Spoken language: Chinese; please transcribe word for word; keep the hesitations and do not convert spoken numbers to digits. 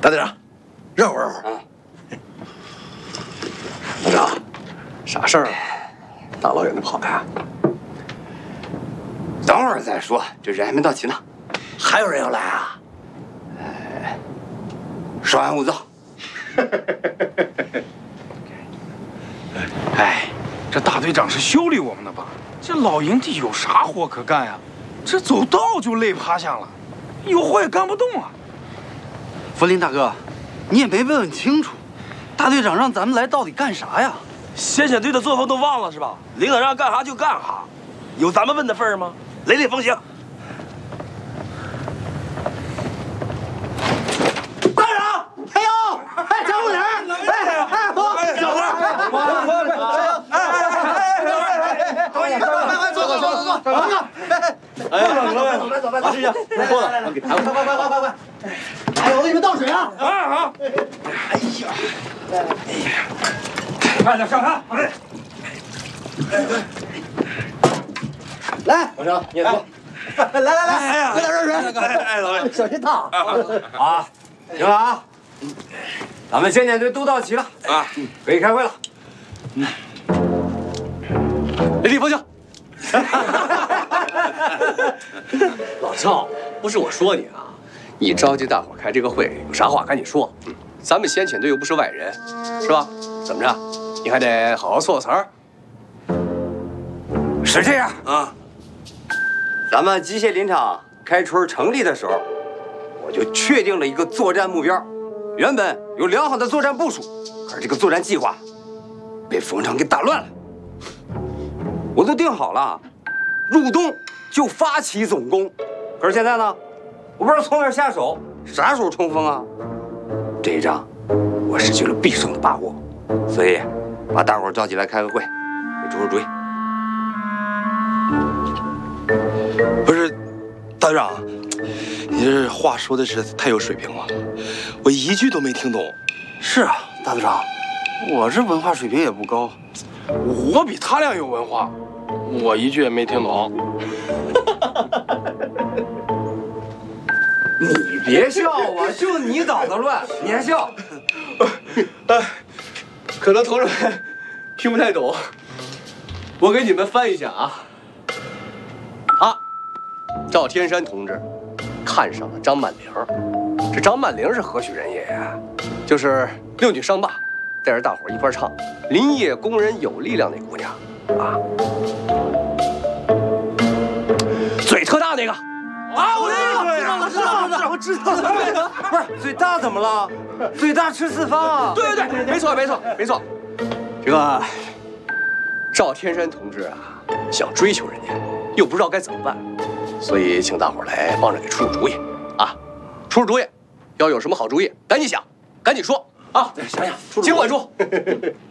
大队长，热乎热乎啊！队长，啥事儿啊？大老远的跑呀？ 等会儿再说，这人还没到齐呢。 还有人要来啊？ 哎，稍安勿躁。 哎，这大队长是修理我们的吧？这老营地有啥活可干呀？这走道就累趴下了，有活也干不动啊。 福林大哥，你也没问问清楚，大队长让咱们来到底干啥呀？ 先遣队的作风都忘了是吧？领导让干啥就干啥，有咱们问的份儿吗？雷厉风行。 大队长，哎呦，哎，张副领，哎哎，我， 小子， 我，哎哎哎，快快快快，坐坐坐坐坐，王哥，哎，走呗走呗，老师兄，过来，我给抬过来，快快快快快！哎，我给你们倒水啊！ 啊好。 哎呀， 哎呀，快点上炕，哎。 来， 老张，你也坐。 来来来，喝点热水。 哎，老魏， 小心烫。 啊，行了啊，咱们先遣队都到齐了啊，可以开会了。嗯，雷厉风行。 老赵，不是我说你啊，你召集大伙开这个会，有啥话赶紧说。嗯，咱们先遣队又不是外人，是吧？怎么着，你还得好好措词儿。 是这样啊，咱们机械林场开春成立的时候，我就确定了一个作战目标。原本有良好的作战部署，可是这个作战计划被冯程给打乱了。我都定好了，入冬就发起总攻。可是现在呢，我不知道从哪儿下手，啥时候冲锋啊？这一仗我失去了必胜的把握，所以把大伙儿召集来开个会，给出出主意。 不是，大队长，你这话说的是太有水平了，我一句都没听懂。 是啊，大队长，我这文化水平也不高， 我比他俩有文化，我一句也没听懂。 你别笑啊，就你脑子乱，你还笑？ 哎，可能同志们听不太懂，我给你们翻译一下啊。啊，赵天山同志看上了张曼玲，这张曼玲是何许人也呀？就是六女上坝，带着大伙一块唱《林业工人有力量》那姑娘啊，嘴特大那个。 啊，我知道，知道了，知道了，我知道了。 不是嘴大怎么了？嘴大吃四方啊！ 对对对，没错没错没错。这个赵天山同志啊，想追求人家，又不知道该怎么办，所以请大伙来帮着给出出主意啊！出出主意，要有什么好主意，赶紧想，赶紧说啊！ 想想， 尽管说。